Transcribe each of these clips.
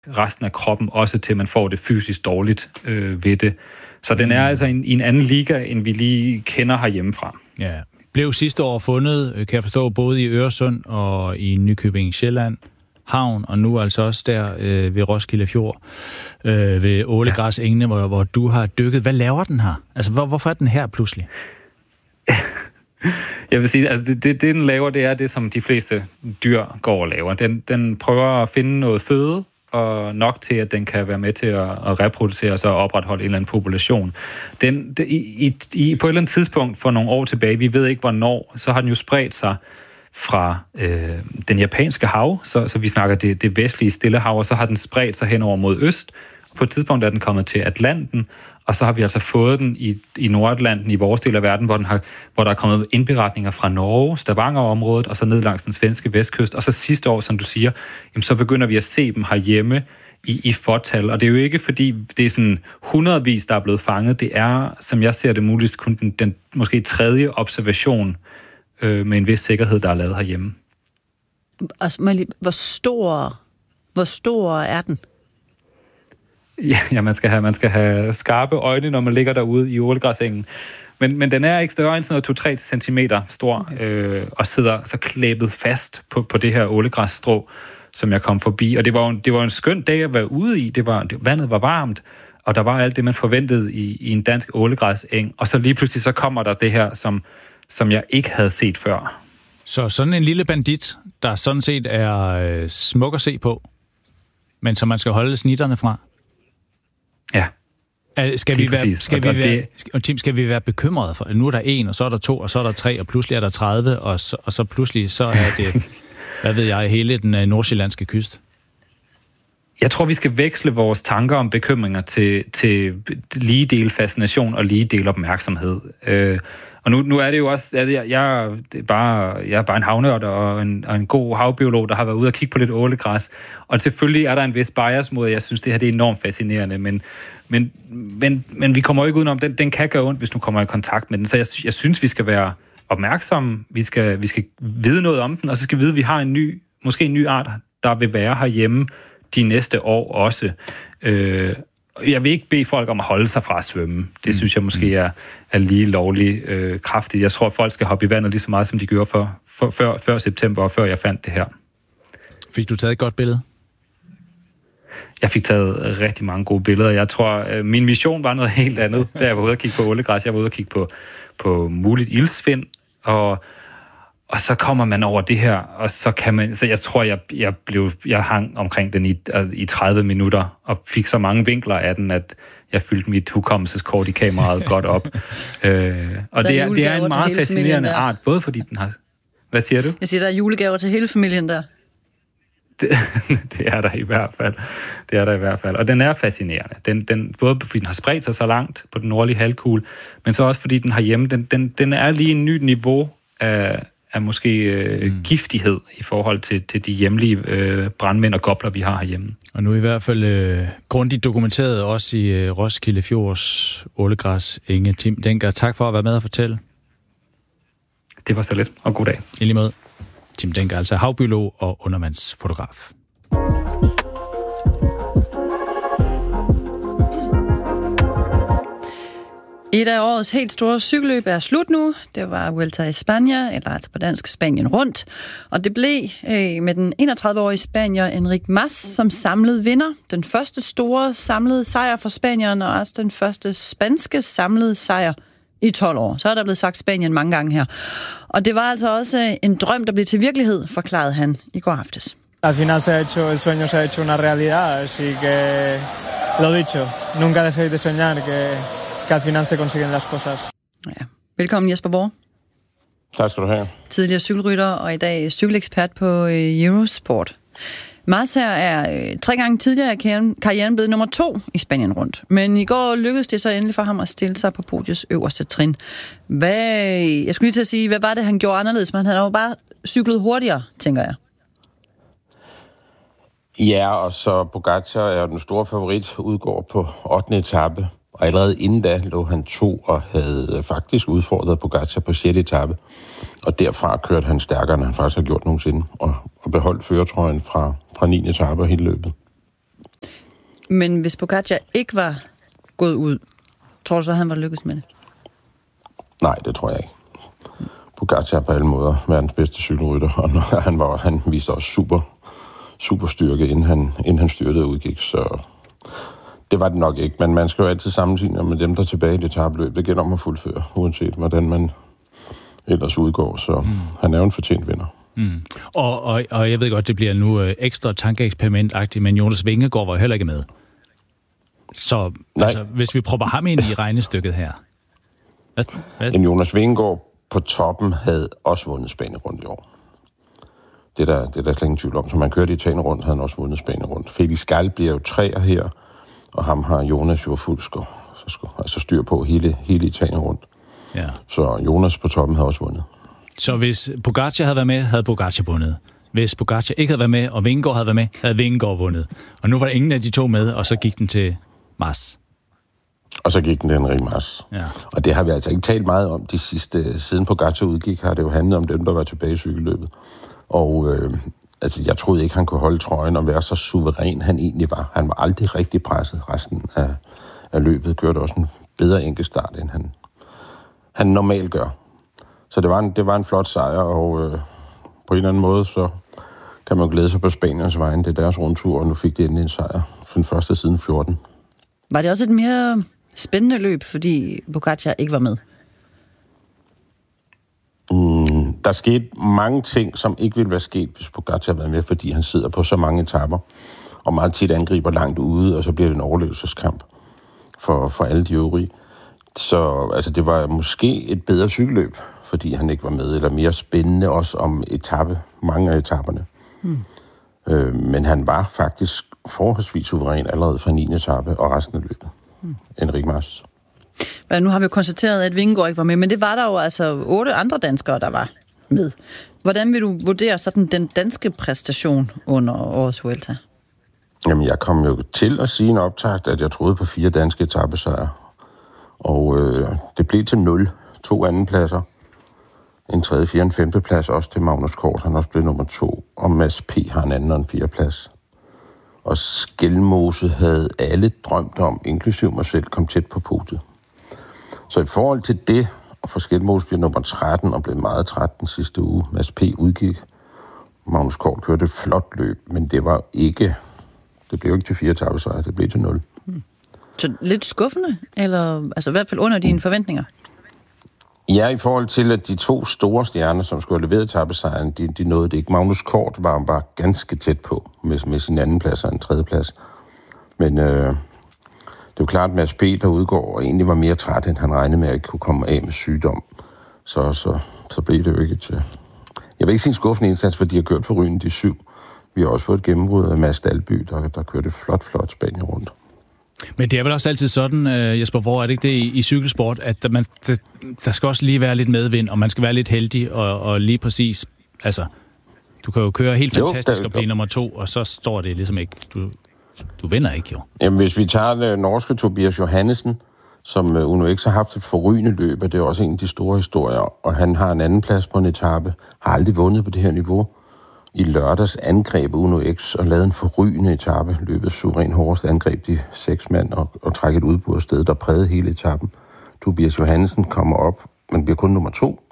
resten af kroppen, også til man får det fysisk dårligt ved det. Så den er altså i en anden liga, end vi lige kender herhjemmefra. Ja. Blev sidste år fundet, kan jeg forstå, både i Øresund og i Nykøbing Sjælland havn, og nu altså også der ved Roskilde Fjord, ved Ålegræsengene, hvor du har dykket. Hvad laver den her? Altså, hvorfor er den her pludselig? Jeg vil sige, altså det den laver, det er det, som de fleste dyr går og laver. Den prøver at finde noget føde, og nok til, at den kan være med til at reproducere sig og opretholde en eller anden population. På et eller andet tidspunkt for nogle år tilbage, vi ved ikke hvornår, så har den jo spredt sig fra den japanske hav, så vi snakker det vestlige Stillehav, og så har den spredt sig hen over mod øst. På et tidspunkt er den kommet til Atlanten, og så har vi altså fået den i Nordatlanten, i vores del af verden, hvor der er kommet indberetninger fra Norge, Stavanger-området, og så ned langs den svenske vestkyst. Og så sidste år, som du siger, jamen, så begynder vi at se dem herhjemme i fortal. Og det er jo ikke, fordi det er sådan hundredvis, der er blevet fanget. Det er, som jeg ser det muligt, kun den måske tredje observation med en vis sikkerhed, der er lavet herhjemme. Altså, hvor stor er den? Ja, man skal have skarpe øjne, når man ligger derude i ålegræsengen. Men den er ikke større end sådan noget 2-3 centimeter stor, og sidder så klæbet fast på det her ålegræsstrå, som jeg kom forbi. Og det var en skøn dag at være ude i. Vandet var varmt, og der var alt det, man forventede i en dansk ålegræseng. Og så lige pludselig så kommer der det her, som jeg ikke havde set før. Så sådan en lille bandit, der sådan set er smuk at se på, men som man skal holde snitterne fra? Ja. Skal vi være bekymrede for, at nu er der 1, og så er der 2, og så er der 3, og pludselig er der 30, og så pludselig så er det, hvad ved jeg, hele den nordsjællandske kyst? Jeg tror, vi skal veksle vores tanker om bekymringer til lige del fascination og lige del opmærksomhed. Og nu er det jo også, jeg er bare en havnørd og en god havbiolog, der har været ude og kigge på lidt ålegræs. Og selvfølgelig er der en vis bias mod, jeg synes, det her det er enormt fascinerende, men vi kommer jo ikke udenom, den kan gøre ondt, hvis du kommer i kontakt med den. Så jeg synes, vi skal være opmærksomme, vi skal vide noget om den, og så skal vi vide, at vi har måske en ny art, der vil være herhjemme de næste år også. Jeg vil ikke bede folk om at holde sig fra at svømme. Det synes jeg måske er lige lovligt kraftigt. Jeg tror, at folk skal hoppe i vandet lige så meget, som de gjorde før september, og før jeg fandt det her. Fik du taget et godt billede? Jeg fik taget rigtig mange gode billeder. Jeg tror, min mission var noget helt andet, da jeg var ude og kigge på ålegræs. Jeg var ude og kigge på muligt ildsvind, og så kommer man over det her, og så kan man... Så jeg tror, jeg hang omkring den i 30 minutter, og fik så mange vinkler af den, at jeg fyldte mit hukommelseskort i kameraet godt op. Og det er en meget fascinerende art, både fordi den har... Hvad siger du? Jeg siger, der er julegaver til hele familien der. Det er der i hvert fald. Og den er fascinerende. Den, både fordi den har spredt sig så langt på den nordlige halvkugle, men så også fordi den har hjemme. Den er lige en ny niveau af måske giftighed i forhold til de hjemlige brandmænd og gobler, vi har herhjemme. Og nu i hvert fald grundigt dokumenteret også i Roskilde Fjords ålegræsenge. Tim Dencker, tak for at være med og fortælle. Det var så lidt, og god dag. I lige måde. Tim Dencker, altså havbiolog og undervandsfotograf. Et af årets helt store cykelløb er slut nu. Det var Vuelta i Spanien, eller altså på dansk Spanien rundt. Og det blev med den 31-årige spanier Enric Mas som samlet vinder. Den første store samlede sejr for Spanien, og også den første spanske samlede sejr i 12 år. Så er der blevet sagt Spanien mange gange her. Og det var altså også en drøm, der blev til virkelighed, forklarede han i går aftes. Al final el sueño se ha hecho una realidad, así que lo dicho, nunca dejéis de soñar que al final se consiguen las cosas. Ja. Velkommen Jesper Worre. Tak skal du have. Tidligere cykelrytter og i dag cykelekspert på Eurosport. Mas her er 3 gange tidligere i karrieren blevet nummer 2 i Spanien rundt. Men i går lykkedes det så endelig for ham at stille sig på podiets øverste trin. Jeg skulle lige til at sige, hvad var det, han gjorde anderledes? Men han havde jo bare cyklet hurtigere, tænker jeg. Ja, og så Pogačar er den store favorit, udgår på 8. etape. Og allerede inden da lå han 2 og havde faktisk udfordret Pogačar på 6. etape. Og derfra kørte han stærkere, end han faktisk har gjort nogensinde. Og beholdt førertrøjen fra 9. etape hele løbet. Men hvis Pogačar ikke var gået ud, tror du så, han var lykkedes med det? Nej, det tror jeg ikke. Pogačar er på alle måder verdens bedste cykelrytter, og han viste også super styrke, inden han styrtede og udgik, så det var det nok ikke. Men man skal jo altid sammenligne med dem, der er tilbage i det etapløb. Det gælder om at fuldføre, uanset hvordan man ellers udgår, så han er jo en fortjent vinder. Mm. Og jeg ved godt, det bliver nu ekstra tankeeksperimentagtigt, men Jonas Vingegaard var heller ikke med. Så altså, hvis vi prøver ham ind i regnestykket her. En Jonas Vingegaard på toppen havde også vundet Spanien rundt i år. Det er der slet ingen tvivl om. Så man kørte i Italien rundt, havde han også vundet Spanien rundt. Felix Gall bliver jo 3'er her, og ham har Jonas jo altså styr på hele Italien rundt. Ja. Så Jonas på toppen havde også vundet. Så hvis Pogačar havde været med, havde Pogačar vundet. Hvis Pogačar ikke havde været med, og Vingegaard havde været med, havde Vingegaard vundet. Og nu var der ingen af de to med, og så gik den til Mas. Og så gik den til Enric Mas. Ja. Og det har vi altså ikke talt meget om de sidste. Siden Pogačar udgik, har det jo handlet om dem, der var tilbage i cykelløbet. Og altså, jeg troede ikke, han kunne holde trøjen og være så suveræn, han egentlig var. Han var aldrig rigtig presset resten af løbet. Kørte også en bedre enkeltstart, end han normalt gør. Så det var en flot sejr, og på en eller anden måde, så kan man glæde sig på Spaniens vegne. Det er deres rundtur, og nu fik de endelig en sejr for den første siden 14. Var det også et mere spændende løb, fordi Pogačar ikke var med? Der skete mange ting, som ikke ville være sket, hvis Pogačar var med, fordi han sidder på så mange etaper, og meget tit angriber langt ude, og så bliver det en overlevelseskamp for alle de øvrige. Så altså, det var måske et bedre cykelløb, fordi han ikke var med, eller mere spændende også om mange af etaperne. Men han var faktisk forholdsvis suveræn allerede fra 9. etape og resten af løbet. Enric Mas. Nu har vi jo konstateret, at Vingegaard ikke var med, men det var der jo altså 8 andre danskere, der var med. Hvordan vil du vurdere sådan den danske præstation under årets Vuelta? Jamen, jeg kom jo til at sige en optakt, at jeg troede på 4 danske etapesejre. Og det blev til 0. 2 andenpladser. En 3., 4., en 5. plads også til Magnus Kort. Han også blev nummer 2. Og Mads P. har en anden og en 4. plads. Og Skelmose havde alle drømt om, inklusiv mig selv, kom tæt på podiet. Så i forhold til det, og for Skelmose blev nummer 13 og blev meget træt den sidste uge. Mads P. udgik. Magnus Kort kørte et flot løb, men det blev ikke til 4 etapesejre, det blev til 0. Så lidt skuffende, eller altså i hvert fald under dine forventninger? Ja, i forhold til, at de 2 store stjerner, som skulle have leveret etapesejren, de nåede det ikke. Magnus Kort var bare ganske tæt på med sin anden plads og en 3. plads. Men det er jo klart, at Mads P. der udgår og egentlig var mere træt, end han regnede med at ikke kunne komme af med sygdom. Så blev det jo ikke til. Jeg vil ikke sige en skuffende indsats, for de har kørt for Ryen de 7. Vi har også fået et gennembrud af Mads Dalby, der kørte flot Spanien rundt. Men det er vel også altid sådan, Jesper, hvor er det ikke det i cykelsport, at der skal også lige være lidt medvind, og man skal være lidt heldig, og lige præcis, altså, du kan jo køre helt fantastisk og blive nummer 2, og så står det ligesom ikke, du vinder ikke jo. Jamen, hvis vi tager den norske Tobias Johannesen, som Uno X har haft et forrygende løb, og det er også en af de store historier, og han har en anden plads på en etape, har aldrig vundet på det her niveau. I lørdags angreb Uno X og lavede en forrygende etape. Løbet suveræn hårdest angreb de 6 mand og træk et udbud af sted, der prægede hele etappen. Tobias Johannesen kommer op, men bliver kun nummer 2.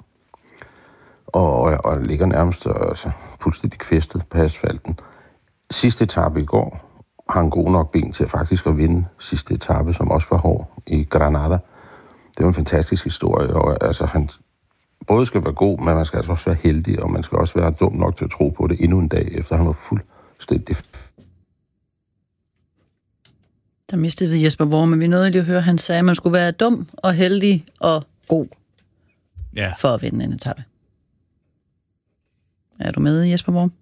Og ligger nærmest fuldstændig kvæstet på asfalten. Sidste etape i går har han god nok ben til faktisk at vinde sidste etape, som også var hård i Granada. Det var en fantastisk historie, og altså han både skal være god, men man skal altså også være heldig, og man skal også være dum nok til at tro på det endnu en dag, efter han var fuldstændig. Der mistede vi Jesper Worm, men vi nåede lige at høre, at han sagde, at man skulle være dum og heldig og god for at vinde en etape. Er du med, Jesper Worm?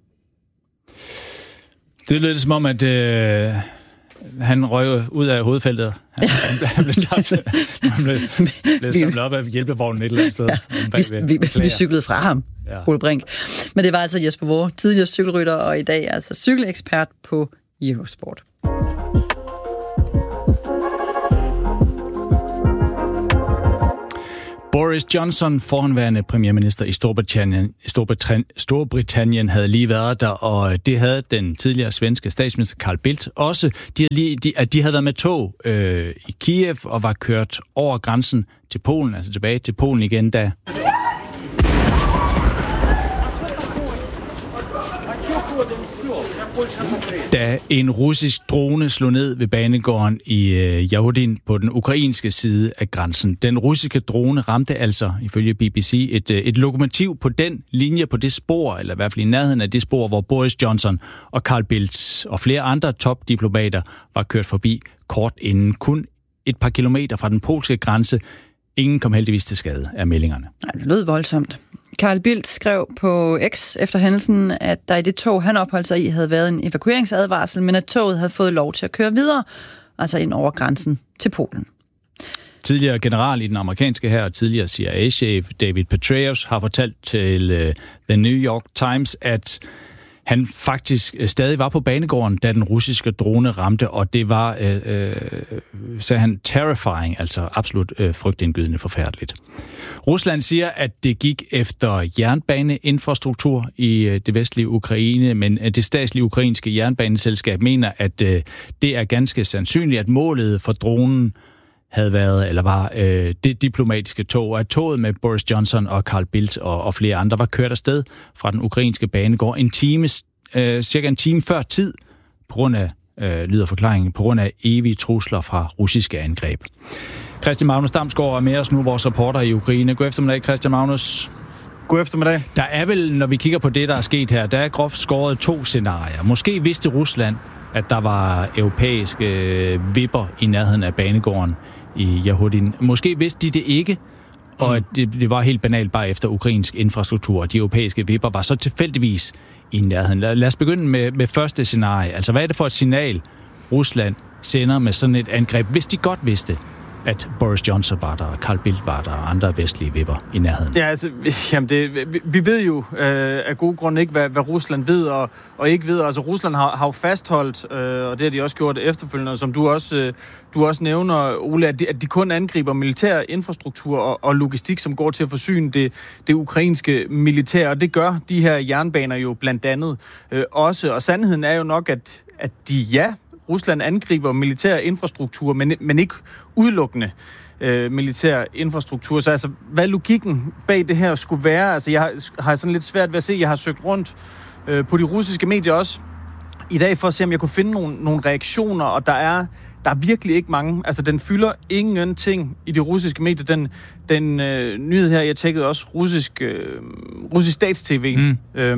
Det lød som om, at han røg ud af hovedfeltet. Han blev tabt. Han blev samlet op af hjælpevognen et eller andet sted. Vi cyklede fra ham, Ole Brink. Men det var altså Jesper Worm, tidligere cykelrytter, og i dag altså cykelekspert på Eurosport. Boris Johnson, forhenværende premierminister i Storbritannien, havde lige været der, og det havde den tidligere svenske statsminister Carl Bildt også. De havde været med tog i Kiev og var kørt over grænsen til Polen, altså tilbage til Polen igen, da en russisk drone slog ned ved banegården i Yahudin på den ukrainske side af grænsen. Den russiske drone ramte altså, ifølge BBC, et lokomotiv på den linje, på det spor, eller i hvert fald i nærheden af det spor, hvor Boris Johnson og Carl Bildt og flere andre topdiplomater var kørt forbi kort inden. Kun et par kilometer fra den polske grænse. Ingen kom heldigvis til skade af meldingerne. Nej, det lød voldsomt. Carl Bildt skrev på X efter hændelsen, at der i det tog, han opholdt sig i, havde været en evakueringsadvarsel, men at toget havde fået lov til at køre videre, altså ind over grænsen til Polen. Tidligere general i den amerikanske hær og tidligere CIA-chef David Petraeus har fortalt til The New York Times, at han faktisk stadig var på banegården, da den russiske drone ramte, og det var, sagde han, terrifying, altså absolut frygtindgydende forfærdeligt. Rusland siger, at det gik efter jernbaneinfrastruktur i det vestlige Ukraine, men det statslige ukrainske jernbaneselskab mener, at det er ganske sandsynligt, at målet for dronen havde været, eller var det diplomatiske tog, og at toget med Boris Johnson og Carl Bildt og flere andre var kørt afsted fra den ukrainske banegård cirka en time før tid, på grund af, lyder forklaringen, på grund af evige trusler fra russiske angreb. Christian Magnus Damsgaard er med os nu, vores reporter i Ukraine. God eftermiddag, Christian Magnus. God eftermiddag. Der er vel, når vi kigger på det, der er sket her, der er groft skåret 2 scenarier. Måske vidste Rusland, at der var europæiske vipper i nærheden af banegården i Yahudin. Måske vidste de det ikke, og at det var helt banalt bare efter ukrainsk infrastruktur. De europæiske vipper var så tilfældigvis i nærheden. Lad os begynde med første scenarie. Altså, hvad er det for et signal, Rusland sender med sådan et angreb, hvis de godt vidste, at Boris Johnson var der, Carl Bildt var der, og andre vestlige vipper i nærheden? Ja, altså, vi ved jo af gode grunde ikke, hvad Rusland ved og ikke ved. Altså, Rusland har jo fastholdt, og det har de også gjort efterfølgende, som du også nævner, Ole, at de kun angriber militær infrastruktur og logistik, som går til at forsyne det ukrainske militær, og det gør de her jernbaner jo blandt andet også. Og sandheden er jo nok, at Rusland angriber militær infrastruktur, men ikke udelukkende militær infrastruktur. Så altså, hvad logikken bag det her skulle være? Altså, jeg har sådan lidt svært ved at se. Jeg har søgt rundt på de russiske medier også i dag, for at se, om jeg kunne finde nogle reaktioner, og der er virkelig ikke mange. Altså, den fylder ingenting i de russiske medier. Den nyhed her, jeg tjekkede også russisk statstv,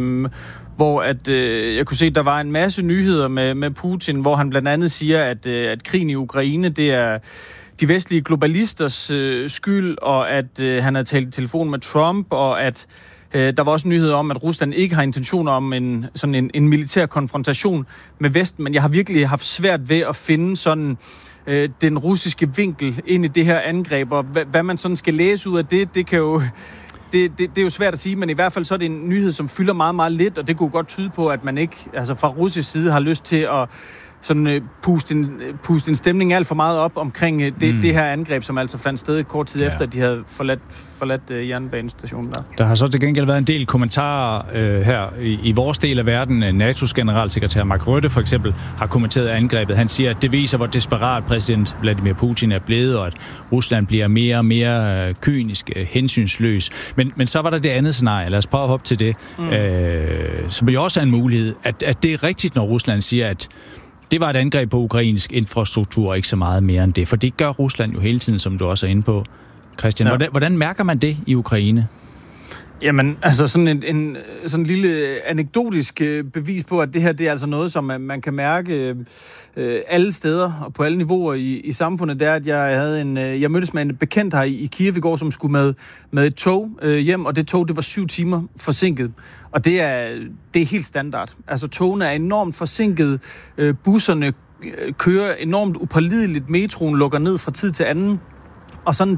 hvor jeg kunne se, at der var en masse nyheder med Putin, hvor han blandt andet siger, at krigen i Ukraine, det er de vestlige globalisters skyld, og at han har talt i telefon med Trump, og at der var også nyheder om, at Rusland ikke har intentioner om en militær konfrontation med Vesten, men jeg har virkelig haft svært ved at finde sådan den russiske vinkel ind i det her angreb, og hvad man sådan skal læse ud af det kan jo... Det er jo svært at sige, men i hvert fald så er det en nyhed, som fylder meget, meget lidt, og det kunne godt tyde på, at man ikke, altså fra russisk side, har lyst til at sådan puste en stemning alt for meget op omkring det her angreb, som altså fandt sted kort tid efter, at de havde forladt jernbanestationen der. Der har så til gengæld været en del kommentarer her i vores del af verden. NATO's generalsekretær Mark Rutte for eksempel har kommenteret angrebet. Han siger, at det viser, hvor desperat præsident Vladimir Putin er blevet, og at Rusland bliver mere og mere kynisk, hensynsløs. Men så var der det andet scenarie. Lad os prøve at hoppe til det. Som jo også er en mulighed, at det er rigtigt, når Rusland siger, at det var et angreb på ukrainsk infrastruktur, og ikke så meget mere end det. For det gør Rusland jo hele tiden, som du også er inde på, Christian. Ja. Hvordan mærker man det i Ukraine? Jamen, altså sådan en lille anekdotisk bevis på, at det her, det er altså noget, som man kan mærke alle steder og på alle niveauer i samfundet. Det er, at jeg mødtes med en bekendt her i Kiev i går, som skulle med et tog hjem, og det tog, det var 7 timer forsinket. Og det er helt standard. Altså, togene er enormt forsinket. Busserne kører enormt upålideligt. Metroen lukker ned fra tid til anden. Og sådan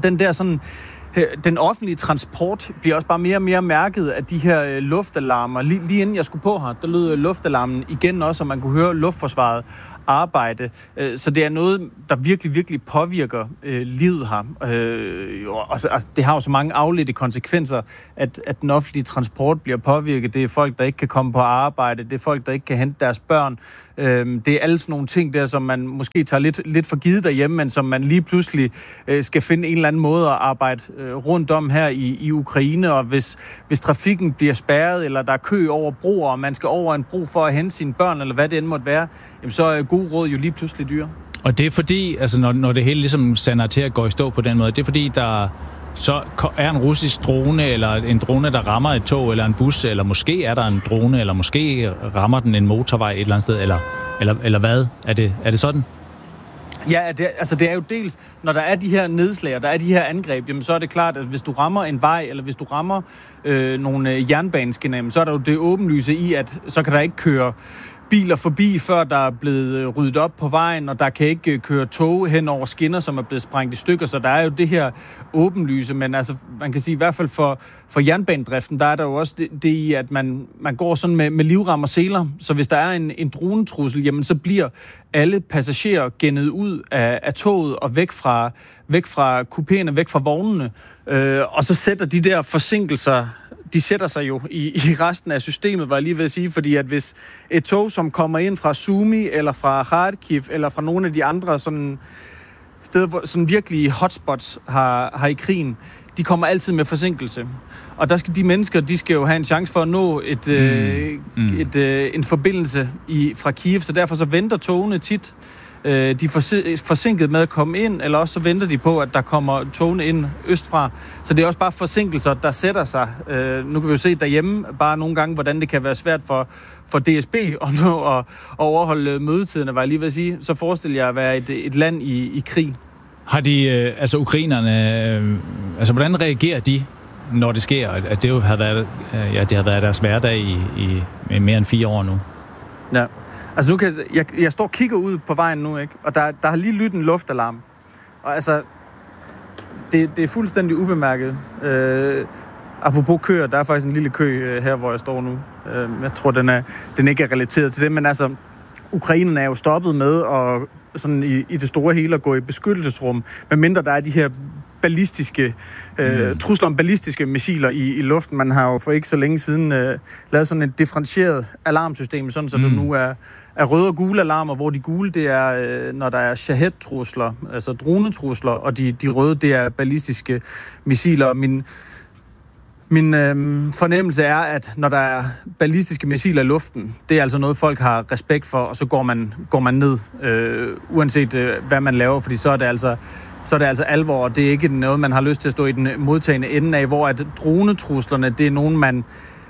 den offentlige transport bliver også bare mere og mere mærket af de her luftalarmer. Lige inden jeg skulle på her, der lød luftalarmen igen også, og man kunne høre luftforsvaret arbejde. Så det er noget, der virkelig, virkelig påvirker livet her. Altså, det har jo så mange afledte konsekvenser, at den offentlige transport bliver påvirket. Det er folk, der ikke kan komme på arbejde. Det er folk, der ikke kan hente deres børn. Det er alle sådan nogle ting der, som man måske tager lidt for givet derhjemme, men som man lige pludselig skal finde en eller anden måde at arbejde rundt om her i Ukraine. Og hvis trafikken bliver spærret, eller der er kø over broer, og man skal over en bro for at hente sine børn, eller hvad det end måtte være, jamen så er gode råd jo lige pludselig dyre. Og det er fordi, altså når det hele ligesom sander til at gå i stå på den måde, det er fordi, der så er en russisk drone, eller en drone, der rammer et tog, eller en bus, eller måske er der en drone, eller måske rammer den en motorvej et eller andet sted, eller hvad? Er det sådan? Ja, det er jo dels, når der er de her nedslag, der er de her angreb, jamen så er det klart, at hvis du rammer en vej, eller hvis du rammer nogle jernbaneskinner, så er der jo det åbenlyse i, at så kan der ikke køre biler forbi, før der er blevet ryddet op på vejen, og der kan ikke køre tog hen over skinner, som er blevet sprængt i stykker, så der er jo det her åbenlyse, men altså, man kan sige i hvert fald for jernbanedriften, der er der jo også det i, at man går sådan med livrem og seler, så hvis der er en dronetrussel, jamen så bliver alle passagerer gennet ud af toget og væk fra kupéerne, væk fra vognene, og så sætter de der forsinkelser, de sætter sig jo i resten af systemet, var jeg lige ved at sige, fordi at hvis et tog, som kommer ind fra Sumy, eller fra Kharkiv, eller fra nogle af de andre sådan steder, hvor sådan virkelige hotspots har i krigen, de kommer altid med forsinkelse. Og der skal de mennesker, de skal jo have en chance for at nå en forbindelse fra Kiev, så derfor så venter togene tit. De er forsinket med at komme ind, eller også så venter de på, at der kommer togene ind østfra. Så det er også bare forsinkelser, der sætter sig. Nu kan vi jo se derhjemme bare nogle gange, hvordan det kan være svært for DSB at nå at overholde mødetiderne, var jeg lige ved at sige. Så forestiller jeg at være et land i krig. Har de, ukrainerne, hvordan reagerer de, når det sker? At det jo har været, det har været deres hverdag i mere end 4 år nu. Ja. Altså nu kan jeg står og kigger ud på vejen nu, ikke? Og der har lige lyttet en luftalarm. Og altså, det er fuldstændig ubemærket. Apropos køer, der er faktisk en lille kø her, hvor jeg står nu. Jeg tror, den ikke er relateret til det, men altså, Ukrainerne er jo stoppet med at sådan i det store hele at gå i beskyttelsesrum, medmindre der er de her ballistiske trusler om ballistiske missiler i luften. Man har jo for ikke så længe siden lavet sådan et differentieret alarmsystem, sådan så der nu er røde og gule alarmer, hvor de gule, det er, når der er Shahed-trusler, altså dronetrusler, og de røde, det er ballistiske missiler. Min fornemmelse er, at når der er ballistiske missiler i luften, det er altså noget, folk har respekt for, og så går man ned, uanset hvad man laver, fordi så er det altså alvor, og det er ikke noget, man har lyst til at stå i den modtagende ende af, hvor at dronetruslerne, det er nogen, man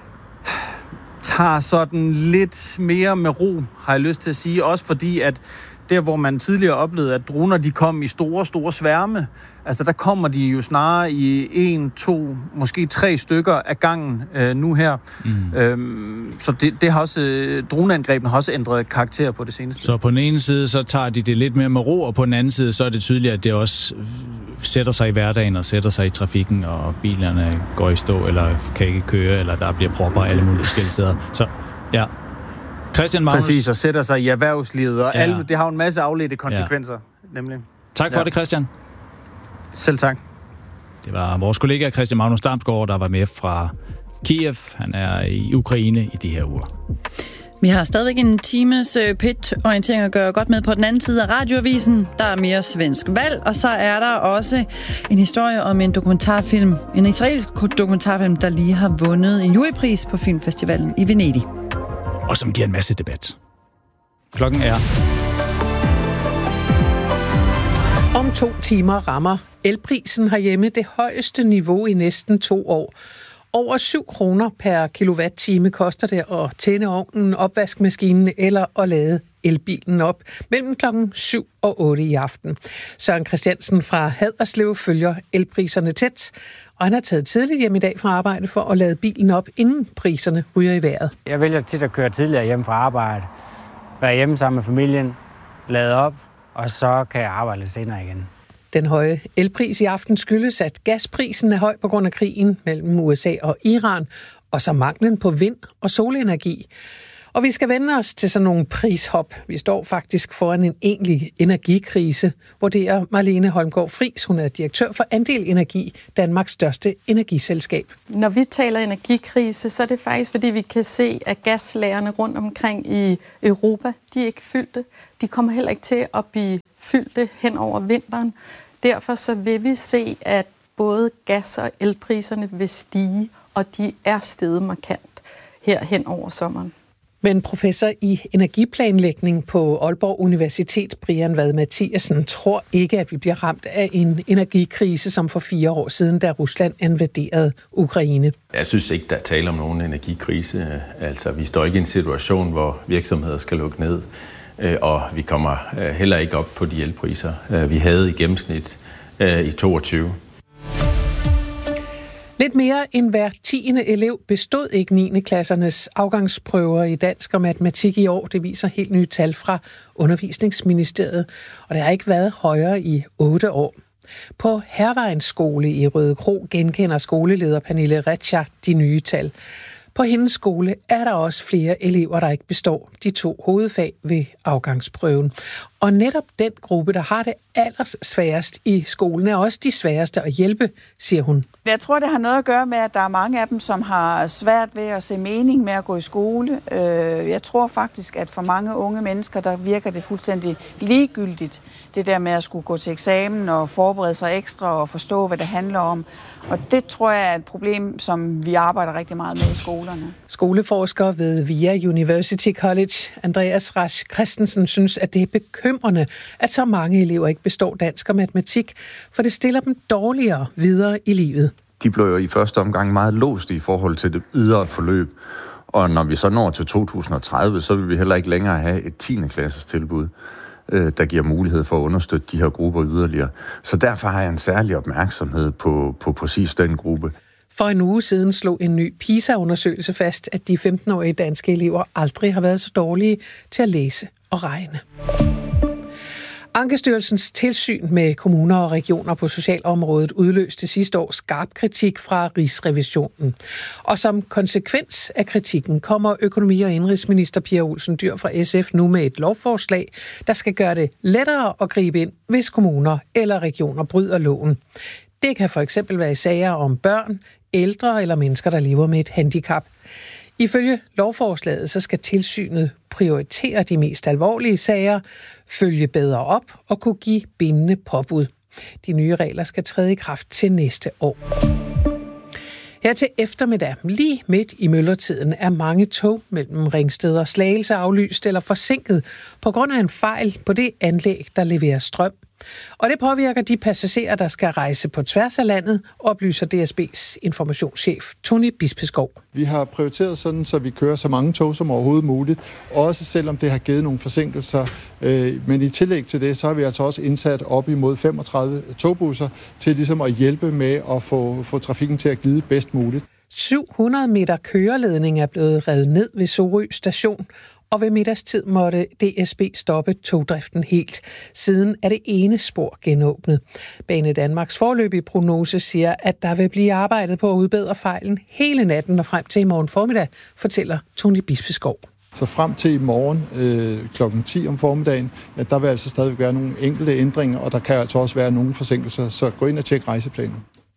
tager sådan lidt mere med ro, har jeg lyst til at sige. Også fordi, at der, hvor man tidligere oplevede, at droner, de kom i store sværme, altså der kommer de jo snarere i 1, 2, måske 3 stykker af gangen nu her. Så det har også, droneangrebene har også ændret karakter på det seneste. Så på den ene side, så tager de det lidt mere med ro, og på den anden side, så er det tydeligt, at det også sætter sig i hverdagen og sætter sig i trafikken, og bilerne går i stå, eller kan ikke køre, eller der bliver propper alle mulige forskellige steder. Så ja. Christian Magnus. Præcis, og sætter sig i erhvervslivet, og alt, det har en masse afledte konsekvenser, nemlig. Tak for det, Christian. Selv tak. Det var vores kollega Christian Magnus Damsgaard, der var med fra Kiev. Han er i Ukraine i de her uger. Vi har stadigvæk en times pit-orientering at gøre godt med på den anden side af radioavisen. Der er mere svensk valg, og så er der også en historie om en dokumentarfilm, en israelsk dokumentarfilm, der lige har vundet en jurypris på filmfestivalen i Venedig. Og som giver en masse debat. Klokken er... Om 2 timer rammer elprisen herhjemme det højeste niveau i næsten 2 år. Over 7 kroner per kilowatt-time koster det at tænde ovnen, opvaskemaskinen eller at lade elbilen op mellem klokken 7 og 8 i aften. Søren Christiansen fra Haderslev følger elpriserne tæt, og han har taget tidligt hjem i dag fra arbejde for at lade bilen op, inden priserne ryger i vejret. Jeg vælger tit at køre tidligere hjem fra arbejde, være hjemme sammen med familien, lade op, og så kan jeg arbejde lidt senere igen. Den høje elpris i aften skyldes, at gasprisen er høj på grund af krigen mellem USA og Iran, og så manglen på vind- og solenergi. Og vi skal vende os til sådan nogle prishop. Vi står faktisk foran en egentlig energikrise, vurderer Marlene Holmgaard Friis. Hun er direktør for Andel Energi, Danmarks største energiselskab. Når vi taler energikrise, så er det faktisk, fordi vi kan se, at gaslagerne rundt omkring i Europa, de er ikke fyldte. De kommer heller ikke til at blive fyldte hen over vinteren. Derfor så vil vi se, at både gas- og elpriserne vil stige, og de er steget markant her hen over sommeren. Men professor i energiplanlægning på Aalborg Universitet, Brian Vad Mathiasen, tror ikke, at vi bliver ramt af en energikrise som for 4 år siden, da Rusland invaderede Ukraine. Jeg synes ikke, der er tale om nogen energikrise. Altså, vi står ikke i en situation, hvor virksomheder skal lukke ned, og vi kommer heller ikke op på de elpriser, vi havde i gennemsnit i 22. Lidt mere end hver 10. elev bestod ikke 9. klassernes afgangsprøver i dansk og matematik i år. Det viser helt nye tal fra Undervisningsministeriet, og det har ikke været højere i 8 år. På Hervejens skole i Rødekro genkender skoleleder Pernille Retscher de nye tal. På hendes skole er der også flere elever, der ikke består de 2 hovedfag ved afgangsprøven. Og netop den gruppe, der har det allersværest i skolen, er også de sværeste at hjælpe, siger hun. Jeg tror, det har noget at gøre med, at der er mange af dem, som har svært ved at se mening med at gå i skole. Jeg tror faktisk, at for mange unge mennesker, der virker det fuldstændig ligegyldigt. Det der med at skulle gå til eksamen og forberede sig ekstra og forstå, hvad det handler om. Og det tror jeg er et problem, som vi arbejder rigtig meget med i skolerne. Skoleforsker ved VIA University College, Andreas Rasch Christensen, synes, at det er bekymrende, at så mange elever ikke består dansk og matematik, for det stiller dem dårligere videre i livet. De blev jo i første omgang meget låst i forhold til det ydre forløb. Og når vi så når til 2030, så vil vi heller ikke længere have et 10. klasses tilbud, der giver mulighed for at understøtte de her grupper yderligere. Så derfor har jeg en særlig opmærksomhed på præcis den gruppe. For en uge siden slog en ny PISA-undersøgelse fast, at de 15-årige danske elever aldrig har været så dårlige til at læse og regne. Ankestyrelsens tilsyn med kommuner og regioner på socialområdet udløste sidste år skarp kritik fra Rigsrevisionen. Og som konsekvens af kritikken kommer økonomi- og indenrigsminister Pia Olsen Dyhr fra SF nu med et lovforslag, der skal gøre det lettere at gribe ind, hvis kommuner eller regioner bryder loven. Det kan for eksempel være i sager om børn, ældre eller mennesker, der lever med et handicap. Ifølge lovforslaget så skal tilsynet prioritere de mest alvorlige sager, følge bedre op og kunne give bindende påbud. De nye regler skal træde i kraft til næste år. Her til eftermiddag, lige midt i myldretiden, er mange tog mellem Ringsted og Slagelse aflyst eller forsinket på grund af en fejl på det anlæg, der leverer strøm. Og det påvirker de passagerer, der skal rejse på tværs af landet, oplyser DSB's informationschef Tony Bispeskov. Vi har prioriteret sådan, så vi kører så mange tog som overhovedet muligt, også selvom det har givet nogle forsinkelser. Men i tillæg til det, så har vi altså også indsat op imod 35 togbusser til ligesom at hjælpe med at få trafikken til at glide bedst muligt. 700 meter køreledning er blevet revet ned ved Sorø station, og ved middagstid måtte DSB stoppe togdriften helt. Siden er det ene spor genåbnet. Bane Danmarks foreløbige prognose siger, at der vil blive arbejdet på at udbedre fejlen hele natten og frem til i morgen formiddag, fortæller Tony Bispeskov. Så frem til i morgen klokken 10 om formiddagen, at der vil altså stadig være nogle enkelte ændringer, og der kan altså også være nogle forsinkelser, så gå ind og tjek rejseplanen.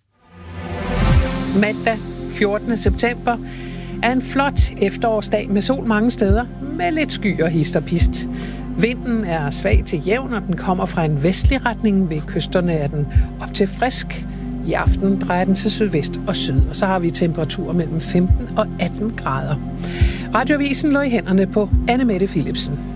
Mandag 14. september er en flot efterårsdag med sol mange steder, med lidt sky og hist og pist. Vinden er svag til jævn, og den kommer fra en vestlig retning. Ved kysterne er den op til frisk. I aften drejer den til sydvest og syd, og så har vi temperaturer mellem 15 og 18 grader. Radioavisen lå i hænderne på Anne Mette Philipsen.